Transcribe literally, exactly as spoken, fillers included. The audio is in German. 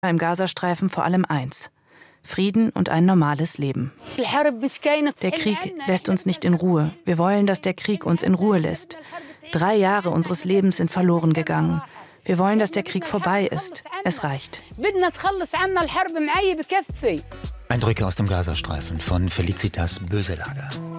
im Gazastreifen vor allem eins: Frieden und ein normales Leben. Der Krieg lässt uns nicht in Ruhe. Wir wollen, dass der Krieg uns in Ruhe lässt. Drei Jahre unseres Lebens sind verloren gegangen. Wir wollen, dass der Krieg vorbei ist. Es reicht. Eindrücke aus dem Gazastreifen von Felicitas Böselager.